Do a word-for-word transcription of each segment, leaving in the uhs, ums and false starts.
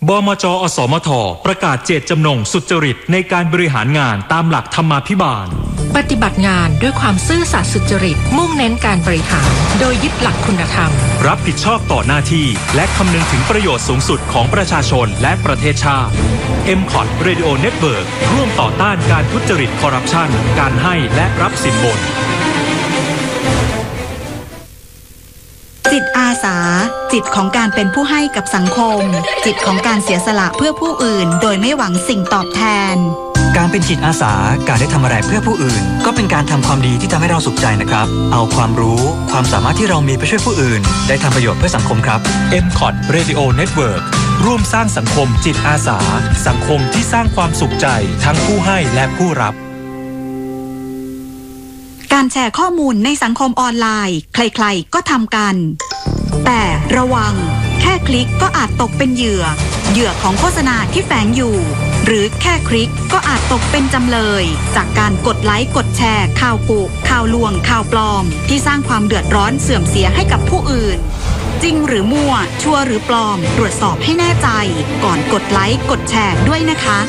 บมจ.อสมท.ประกาศเจตจำนงสุจริตในการบริหารงานตามหลักธรรมาภิบาลปฏิบัติงานด้วยความซื่อสัตย์สุจริตมุ่งเน้นการบริหารโดยยึดหลักคุณธรรมรับผิดชอบต่อหน้าที่และคำนึงถึงประโยชน์สูงสุดของประชาชนและประเทศชาติ เอ็ม คอท Radio Network ร่วมต่อต้านการทุจริตคอร์รัปชันการให้และรับสินบนจิตอาสาจิตของการเป็นผู้ให้กับสังคมจิตของการเสียสละเพื่อผู้อื่นโดยไม่หวังสิ่งตอบแทนการเป็นจิตอาสาการได้ทำอะไรเพื่อผู้อื่นก็เป็นการทำความดีที่ทำให้เราสุขใจนะครับเอาความรู้ความสามารถที่เรามีไปช่วยผู้อื่นได้ทำประโยชน์เพื่อสังคมครับเอ็ม คอท Radio Network ร่วมสร้างสังคมจิตอาสาสังคมที่สร้างความสุขใจทั้งผู้ให้และผู้รับการแชร์ข้อมูลในสังคมออนไลน์ใครๆก็ทำกันแต่ระวังแค่คลิกก็อาจตกเป็นเหยื่อเหยื่อของโฆษณาที่แฝงอยู่หรือแค่คลิกก็อาจตกเป็นจำเลยจากการกดไลค์กดแชร์ข่าวกุข่าวลวงข่าวปลอมที่สร้างความเดือดร้อนเสื่อมเสียให้กับผู้อื่นจริงหรือมั่วชัวร์หรือปลอมตรวจสอบให้แน่ใจก่อนกดไลค์กดแชร์ด้วยนะคะ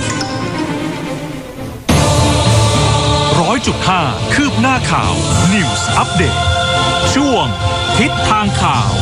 ร้อยจุดห้าคืบหน้าข่าว News Update ช่วงทิศทางข่าว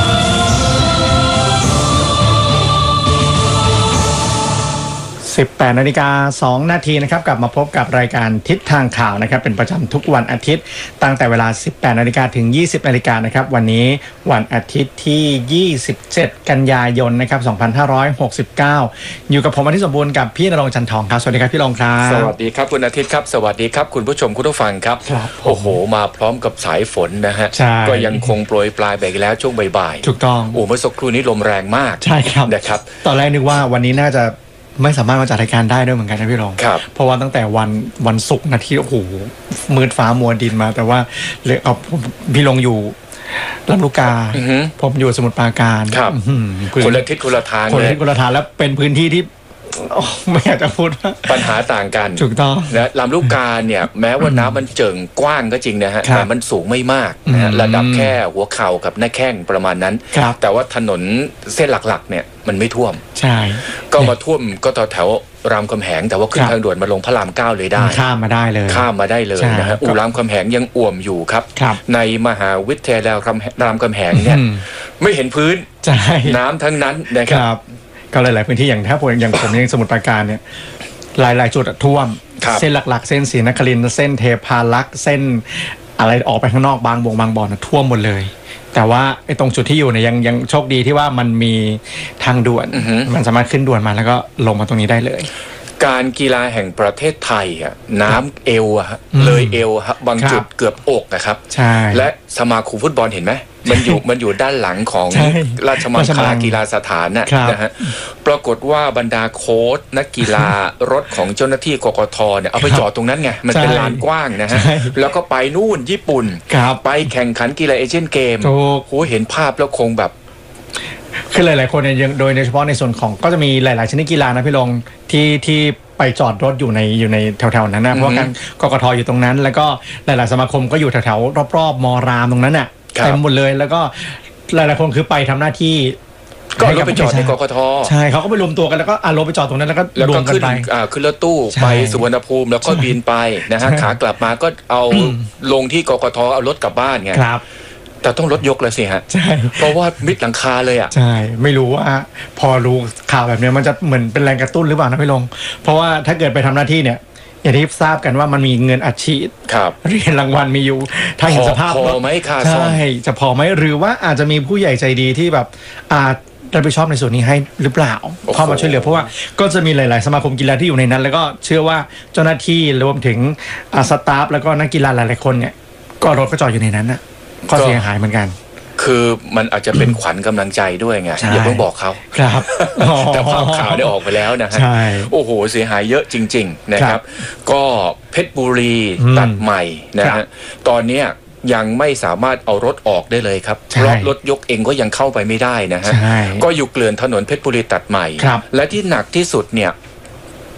สิบแปดนาฬิกาสองนาทีนะครับกลับมาพบกับรายการทิศทางข่าวนะครับเป็นประจำทุกวันอาทิตย์ตั้งแต่เวลา สิบแปดนาฬิกาถึง ยี่สิบนาฬิกานะครับวันนี้วันอาทิตย์ที่ยี่สิบเจ็ดกันยายนนะครับสองพันห้าร้อยหกสิบเก้าอยู่กับผมอาทิตย์สมบูรณ์กับพี่ณรงค์จันทองครับสวัสดีครับพี่ณรงค์ครับสวัสดีครับคุณอาทิตย์ครับสวัสดีครับคุณผู้ชมคุณผู้ฟังครับโอ้โหมาพร้อมกับสายฝนนะฮะก็ยังคงโปรยปลายไปแล้วช่วงบ่ายๆถูกต้องโอ้เมื่อสักครู่นี้ลมแรงมากใช่ครับนะครับตอนแรกนึกว่าวันนี้น่าจะไม่สามารถมาจัดรายการได้ด้วยเหมือนกันนะพี่รองเพราะว่าตั้งแต่วันวันศุกร์นะที่โอ้โหมืดฟ้ามัวดินมาแต่ว่าเลยเอาพี่ลงอยู่ลำลูกกาผมอยู่สมุทรปราการคนละทิศคนละทางคนละทิศคนละทางแล้วเป็นพื้นที่ที่ไม่อยากจะพูดปัญหาต่างกันถูกต้องนะลำลูกกาเนี่ยแม้ว่าน้ำมันเจิ่งกว้างก็จริงนะฮะแต่มันสูงไม่มากนะระดับแค่หัวเข่ากับหน้าแข้งประมาณนั้นแต่ว่าถนนเส้นหลักๆเนี่ยมันไม่ท่วมใช่ก็มาท่วมก็ต่อแถวรามคำแหงแต่ว่าขึ้นทางด่วนมาลงพระรามเก้าเลยได้ข้ามมาได้เลยข้ามมาได้เลยนะฮะอู่รามคำแหงยังอ่วมอยู่ครับในมหาวิทยาลัยรามคำแหงเนี่ยไม่เห็นพื้นน้ำทั้งนั้นนะครับก็หลายๆพื้นที่อย่างถ้าผมอย่างผมยังสมุทรปราการเนี่ยหลายๆจุดท่วมเส้นหลักๆเส้นศรีนครินทร์เส้นเทพารักษ์เส้นอะไรออกไปข้างนอกบางบงบางบ่อท่วมหมดเลยแต่ว่าไอ้ตรงจุดที่อยู่เนี่ยยังยังโชคดีที่ว่ามันมีทางด่วนมันสามารถขึ้นด่วนมาแล้วก็ลงมาตรงนี้ได้เลยการกีฬาแห่งประเทศไทยอ่ะน้ำเอวอะเลยเอวครับบางจุดเกือบอกนะครับและสมาคมฟุตบอลเห็นไหมมันอยู่มันอยู่ด้านหลังของราชมังคลากีฬาสถานน่ะนะฮะปรากฏว่าบรรดาโค้ชนักกีฬารถของเจ้าหน้าที่กกทเนี่ยเอาไปจอดตรงนั้นไงมันเป็นลานกว้างนะฮะแล้วก็ไปนู่นญี่ปุ่นไปแข่งขันกีฬาเอเชียนเกมโอ้โหเห็นภาพแล้วคงแบบคือหลายๆคนเนี่ยโดยโดยเฉพาะในส่วนของก็จะมีหลายๆชนิดกีฬานะพี่ลงที่ที่ไปจอดรถอยู่ในอยู่ในแถวๆนั้นนะเพราะว่าการกกทอยู่ตรงนั้นแล้วก็หลายๆสมาคมก็อยู่แถวๆรอบๆมรามตรงนั้นน่ะเต็มหมดเลยแล้วก็หลายๆคนคือไปทำหน้าที่ก็รถไปจอดในกกทใช่เขาก็ไปรวมตัวกันแล้วก็อารมณ์ไปจอดตรงนั้นแล้วก็รวมกันไปขึ้นรถตู้ไปสุวรรณภูมิแล้วก็บินไปนะฮะขากลับมาก็เอาลงที่กกทเอารถกลับบ้านไงแต่ต้องรถยกเลยสิฮะใช่เพราะว่ามิดหลังคาเลยอ่ะใช่ไม่รู้ว่าพอรู้ข่าวแบบนี้มันจะเหมือนเป็นแรงกระตุ้นหรือเปล่านะพี่ลงเพราะว่าถ้าเกิดไปทำหน้าที่เนี่ยอย่างที่ทราบกันว่ามันมีเงินอัดฉีดเหรียญรางวัลมีอยู่ถ้าเห็นสภาพพอไหมค่ะใช่จะพอไหมหรือว่าอาจจะมีผู้ใหญ่ใจดีที่แบบอาจรับผิดชอบในส่วนนี้ให้หรือเปล่าเข้ามาช่วยเหลือเพราะว่าก็จะมีหลายๆสมาคมกีฬาที่อยู่ในนั้นแล้วก็เชื่อว่าเจ้าหน้าที่รวมถึงสตาฟแล้วก็นักกีฬาหลายๆคนเนี่ยก็รถก็จอดอยู่ในนั้นน่ะก็เสียหายเหมือนกันคือมันอาจจะเป็นขวัญกำลังใจด้วยไงอย่าเพิ่งบอกเขาครับแต่ภาพข่าวได้ออกไปแล้วนะฮะโอ้โหเสียหายเยอะจริงๆนะครับก็เพชรบุรีตัดใหม่นะฮะตอนนี้ยังไม่สามารถเอารถออกได้เลยครับเพราะรถยกเองก็ยังเข้าไปไม่ได้นะฮะก็อยู่เกลื่อนถนนเพชรบุรีตัดใหม่และที่หนักที่สุดเนี่ยเข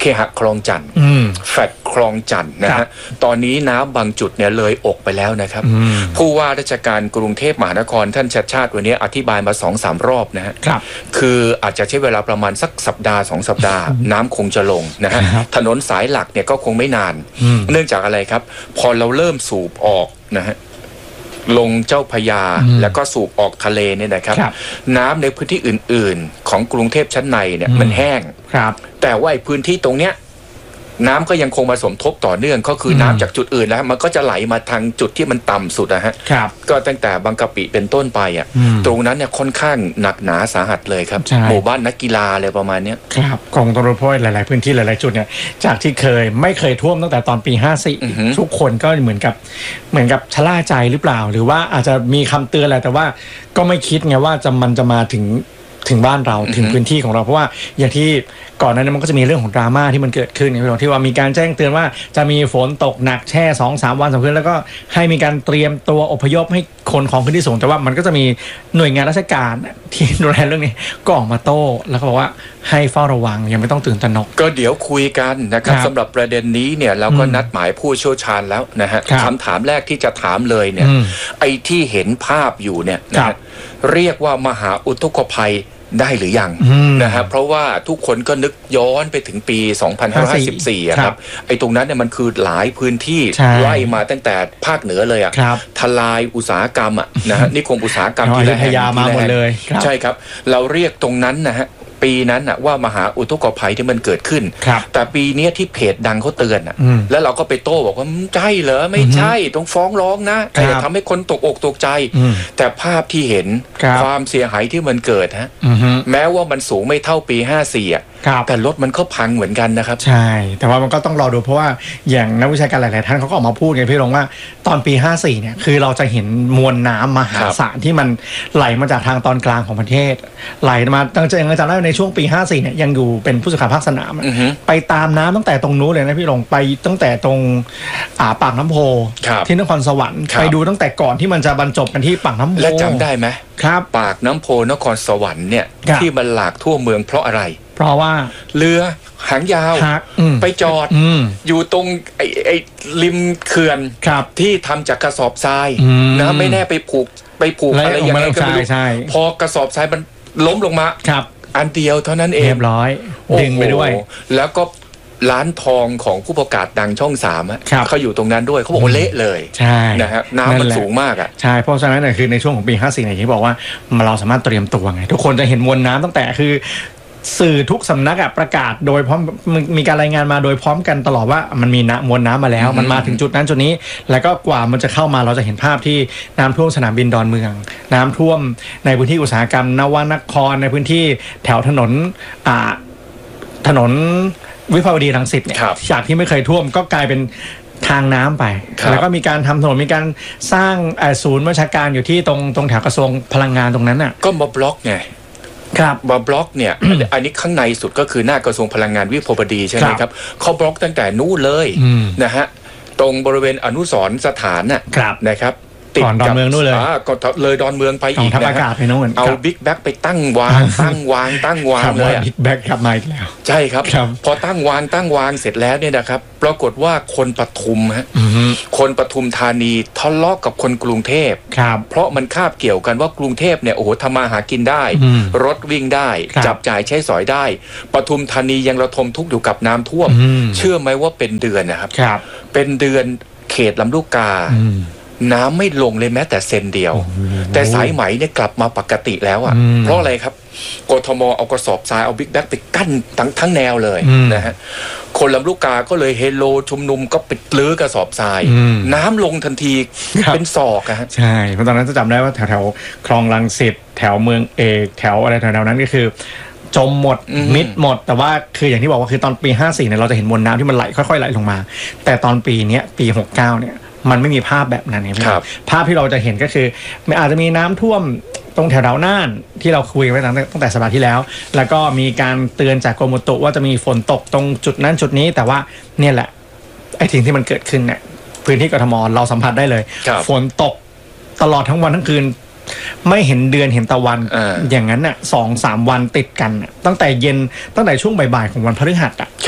เคหะคลองจันทน์แฟลตคลองจันทน์นะฮะตอนนี้น้ำบางจุดเนี่ยเลยอกไปแล้วนะครับผู้ว่าราชการกรุงเทพมหานครท่านชัชชาติวันนี้อธิบายมา สองสาม รอบนะฮะคืออาจจะใช้เวลาประมาณสักสัปดาห์สองสัปดาห์น้ำคงจะลงนะฮะถนนสายหลักเนี่ยก็คงไม่นานเนื่องจากอะไรครับพอเราเริ่มสูบออกนะฮะลงเจ้าพระยาแล้วก็สูบออกทะเลเนี่ยนะครับน้ำในพื้นที่อื่นๆของกรุงเทพชั้นในเนี่ยมันแห้งแต่ว่าพื้นที่ตรงเนี้ยน้ำก็ยังคงมาสมทบต่อเนื่องก็คือน้ำจากจุดอื่นแล้วมันก็จะไหลมาทางจุดที่มันต่ำสุดนะฮะก็ตั้งแต่บางกะปิเป็นต้นไปอ่ะตรงนั้นเนี่ยค่อนข้างหนักหนาสาหัสเลยครับหมู่บ้านนักกีฬาอะไรประมาณนี้ครับกองตำรวจพ่อหลายๆพื้นที่หลายๆจุดเนี่ยจากที่เคยไม่เคยท่วมตั้งแต่ตอนปีห้าสี่ทุกคนก็เหมือนกับเหมือนกับชะล่าใจหรือเปล่าหรือว่าอาจจะมีคำเตือนแหละแต่ว่าก็ไม่คิดไงว่าจะมันจะมาถึงถึงบ้านเราถึงพื้นที่ของเราเพราะว่าอย่างที่ก่อนหน้านั้นมันก็จะมีเรื่องของดราม่าที่มันเกิดขึ้นในเรื่องที่ว่ามีการแจ้งเตือนว่าจะมีฝนตกหนักแช่ สองสาม วันสำคัญแล้วก็ให้มีการเตรียมตัวอพยพให้คนของพื้นที่สูงแต่ว่ามันก็จะมีหน่วยงานราชการที่ดูแลเรื่องนี้ก็ออกมาโต้แล้วก็บอกว่าให้เฝ้าระวังยังไม่ต้องตื่นตระหนกก็เดี๋ยวคุยกันนะครับสำหรับประเด็นนี้เนี่ยเราก็นัดหมายผู้เชี่ยวชาญแล้วนะฮะคำถามแรกที่จะถามเลยเนี่ยไอ้ที่เห็นภาพอยู่เนี่ยนะเรียกว่ามหาอุทกภัยได้หรือยังนะครับเพราะว่าทุกคนก็นึกย้อนไปถึงปีสองพันห้าร้อยห้าสิบสี่อ่ะครับไอ้ตรงนั้นเนี่ยมันคือหลายพื้นที่ไล่มาตั้งแต่ภาคเหนือเลยอ่ะทลายอุตสาหกรรมอ่ะนะฮะนิคมอุตสาหกรรมที่ละแห่งมาหมดเลยใช่ครับเราเรียกตรงนั้นนะฮะปีนั้นน่ะว่ามหาอุทกภัยที่มันเกิดขึ้นแต่ปีนี้ที่เพจดังเขาเตือนอ่ะแล้วเราก็ไปโต้บอกว่าใช่เหรอไม่ใช่ต้องฟ้องร้องนะแต่ทำให้คนตกอกตกใจแต่ภาพที่เห็นความเสียหายที่มันเกิดฮะแม้ว่ามันสูงไม่เท่าปีห้าสี่อ่ะแต่รถมันก็พังเหมือนกันนะครับใช่แต่ว่ามันก็ต้องรอดูเพราะว่าอย่างนักวิชาการหลายๆท่านเขาก็ออกมาพูดไงพี่รงว่าตอนปีห้าสี่เนี่ยคือเราจะเห็นมวลน้ำมหาศาลที่มันไหลมาจากทางตอนกลางของประเทศไหลมาตั้งใจยังจำได้ในช่วงปีห้าสี่เนี่ยยังอยู่เป็นผู้สื่อข่าวภาคสนามไปตามน้ำตั้งแต่ตรงนู้นเลยนะพี่รงไปตั้งแต่ตรงอ่าปากน้ำโพที่นครสวรรค์ไปดูตั้งแต่ก่อนที่มันจะบรรจบกันที่ปากน้ำโพและจำได้ไหมครับปากน้ำโพนครสวรรค์เนี่ยที่มันหลากทั่วเมืองเพราะอะไรเพราะว่าเรือหางยาวไปจอดอยู่ตรงไอ้ไอ้ริมเขื่อนที่ทำจากกระสอบทรายนะไม่แน่ไปผูกไปผูกอะไรอย่างไรก็ไม่รู้พอกระสอบทรายมันล้มลงมาอันเดียวเท่านั้นเองเรียบร้อยดึงไปด้วยแล้วก็ร้านทองของผู้ประกาศดังช่องสามเขาอยู่ตรงนั้นด้วยเขาบอกว่าเละเลยนะฮะน้ำมันสูงมากอ่ะใช่เพราะฉะนั้นคือในช่วงของปีห้าสี่เนี่ยที่บอกว่าเราสามารถเตรียมตัวไงทุกคนจะเห็นมวลน้ำตั้งแต่คือสื่อทุกสำนักประกาศโดยพร้อมมีการรายงานมาโดยพร้อมกันตลอดว่ามันมีน้ำมวลน้ำมาแล้วมันมาถึงจุดนั้นจุดนี้แล้วก็กว่ามันจะเข้ามาเราจะเห็นภาพที่น้ำท่วมสนามบินดอนเมืองน้ำท่วมในพื้นที่อุตสาหกรรมนวนครในพื้นที่แถวถนนอ่าถนนวิภาวดีรังสิตเนี่ยจากที่ไม่เคยท่วมก็กลายเป็นทางน้ำไปแล้วก็มีการทำถนนมีการสร้างศูนย์ราชการอยู่ที่ตรงตรงแถวกระทรวงพลังงานตรงนั้นน่ะก็มาบล็อกไงครับมาบล็อกเนี่ย อันนี้ข้างในสุดก็คือหน้ากระทรวงพลังงานวิภาวดีใช่ไหมครับเขาบล็อกตั้งแต่นู้นเลยนะฮะตรงบริเวณอนุสรณ์สถานน่ะนะครับก่อนดอนเมืองนู่นเลยก็เลยดอนเมืองไปอีกนะฮะเอาบิ๊กแบ็กไปตั้งวางตั้งวางตั้งวางเลยบิ๊กแบ็กกลับมาอีกแล้วใช่ครับพอตั้งวางตั้งวางเสร็จแล้วเนี่ยนะครับปรากฏว่าคนปทุมฮะคนปทุมธานีทะเลาะกับคนกรุงเทพเพราะมันคาบเกี่ยวกันว่ากรุงเทพเนี่ยโอ้โหทำมาหากินได้รถวิ่งได้จับจ่ายใช้สอยได้ปทุมธานียังระทมทุกข์อยู่กับน้ำท่วมเชื่อไหมว่าเป็นเดือนนะครับเป็นเดือนเขตลำลูกกาน้ำไม่ลงเลยแม้แต่เซนเดียวแต่สายไหมเนี่ยกลับมาปกติแล้วอ่ะเพราะอะไรครับกทมเอากระสอบทรายเอาบิ๊กแบ็กไปกั้นทั้งทั้งแนวเลยนะฮะคนลำลูกกาก็เลยเฮโลชุมนุมก็ไปลื้อกระสอบทรายน้ำลงทันทีเป็นศอกอะฮะใช่เพราะตอนนั้นจะจำได้ว่าแถวแถวคลองรังสิตแถวเมืองเอกแถวอะไรแถวๆนั้นก็คือจมหมดมิดหมดแต่ว่าคืออย่างที่บอกว่าคือตอนปีห้าสี่เนี่ยเราจะเห็นมวลน้ำที่มันไหลค่อยๆไหลลงมาแต่ตอนปีนี้ปีหกสิบเก้าเนี่ยมันไม่มีภาพแบบนั้นครับภาพที่เราจะเห็นก็คืออาจจะมีน้ำท่วมตรงแถวๆน่านที่เราคุยไว้ตั้งแต่สัปดาห์ที่แล้วแล้วก็มีการเตือนจากกรมอุตุว่าจะมีฝนตกตรงจุดนั้นจุดนี้แต่ว่าเนี่ยแหละไอ้สิ่งที่มันเกิดขึ้นเนี่ยพื้นที่กทมเราสัมผัสได้เลยฝนตกตลอดทั้งวันทั้งคืนไม่เห็นเดือนเห็นตะวัน อ, อย่างนั้นน่ะสองสามวันติดกันตั้งแต่เย็นตั้งแต่ช่วงบ่ายๆของวันพฤหัสอ่ะ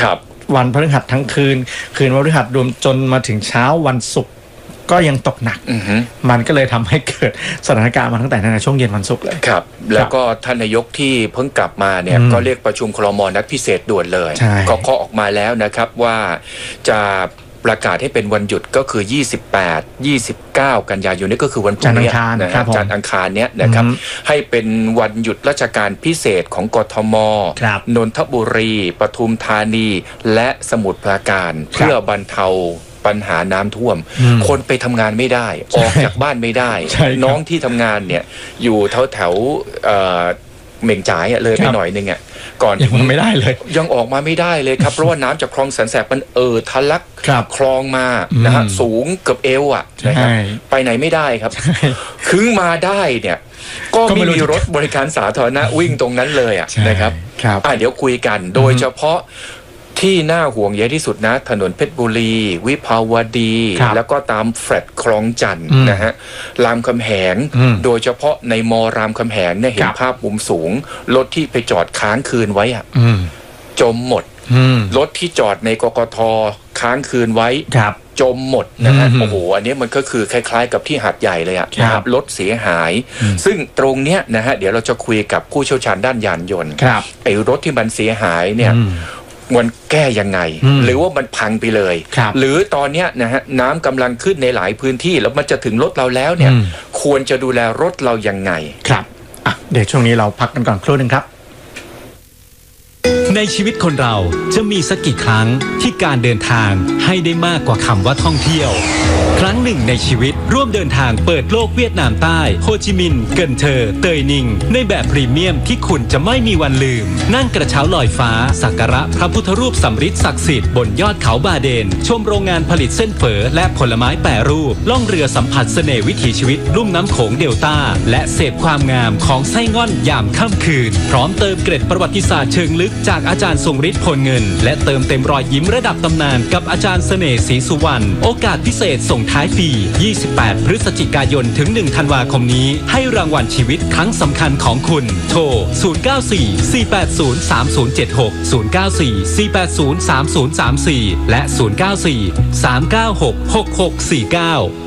วันพฤหัสทั้งคืนคืนวันพฤหัสรวมจนมาถึงเช้าวันศุกร์ก็ยังตกหนักมันก็เลยทำให้เกิดสถานการณ์มาตั้งแต่ในช่วงเย็นวันศุกร์เลยครับแล้วก็ท่านนายกที่เพิ่งกลับมาเนี่ยก็เรียกประชุมครม.นัดพิเศษด่วนเลยก็เคาะออกมาแล้วนะครับว่าจะประกาศให้เป็นวันหยุดก็คือยี่สิบแปด ยี่สิบเก้ากันยายนนี้ก็คือวันพรุ่งนี้นะครับจันทร์อังคารเนี้ยนะครับให้เป็นวันหยุดราชการพิเศษของกทม.นนทบุรีปทุมธานีและสมุทรปราการเพื่อบรรเทาปัญหาน้ำท่วมคนไปทำงานไม่ได้ออกจากบ้านไม่ได้น้องที่ทำงานเนี่ยอยู่แถวแถวเหม่งจ่ายเลยไปหน่อยนึงอ่ะก่อนยังไม่ได้เลยยังออกมาไม่ได้เลยครับเพราะว่าน้ำจากคลองแสนแสบมันเอ่อทะลักคลองมานะฮะสูงเกือบเอวอ่ะนะครับไปไหนไม่ได้ครับถึงมาได้เนี่ยก็ไม่มีรถบริการสาธารณะวิ่งตรงนั้นเลยอ่ะนะครับอ่ะเดี๋ยวคุยกันโดยเฉพาะที่น่าห่วงใยที่สุดนะถนนเพชรบุรีวิภาวดีแล้วก็ตามแฟลตคลองจันทร์นะฮะรามคำแหงโดยเฉพาะในมอรามคำแหงเนี่ยเห็นภาพมุมสูงรถที่ไปจอดค้างคืนไว้อะจมหมดรถที่จอดในกกท.ค้างคืนไว้จมหมดนะฮะโอ้โหอันนี้มันก็คือคล้ายๆกับที่หาดใหญ่เลยอะนะครับรถเสียหายซึ่งตรงเนี้ยนะฮะเดี๋ยวเราจะคุยกับผู้เชี่ยวชาญด้านยานยนต์ไอ้รถที่มันเสียหายเนี่ยมันแก้ยังไงหรือว่ามันพังไปเลยหรือตอนนี้นะฮะน้ำกำลังขึ้นในหลายพื้นที่แล้วมันจะถึงรถเราแล้วเนี่ยควรจะดูแลรถเรายังไงครับอ่ะเดี๋ยวช่วงนี้เราพักกันก่อนครู่นึงครับในชีวิตคนเราจะมีสักกี่ครั้งที่การเดินทางให้ได้มากกว่าคำว่าท่องเที่ยวครั้งหนึ่งในชีวิตร่วมเดินทางเปิดโลกเวียดนามใต้โฮจิมินห์เกินเทอเตยนิงในแบบพรีเมียมที่คุณจะไม่มีวันลืมนั่งกระเช้าลอยฟ้าสักการะพระพุทธรูปสำริดศักดิ์สิทธิ์บนยอดเขาบาเดนชมโรงงานผลิตเส้นเฝอและผลไม้แปรรูปล่องเรือสัมผัสเสน่ห์วิถีชีวิตลุ่มน้ำโขงเดลต้าและเสพความงามของไส้ง่อนยามค่ำคืนพร้อมเติมเกร็ดประวัติศาสตร์เชิงลึกจากอาจารย์ทรงฤทธิ์พลเงินและเติมเต็มรอยยิ้มระดับตำนานกับอาจารย์เสน่ห์ศรีสุวรรณโอกาสพิเศษส่งท้ายปียี่สิบแปดพฤศจิกายนถึงหนึ่งธันวาคมนี้ให้รางวัลชีวิตครั้งสำคัญของคุณโทรศูนย์ เก้า สี่ สี่ แปด ศูนย์ สาม ศูนย์ เจ็ด หก ศูนย์ เก้า สี่ สี่ แปด ศูนย์ สาม ศูนย์ สาม สี่และศูนย์ เก้า สี่ สาม เก้า หก หก หก สี่ เก้า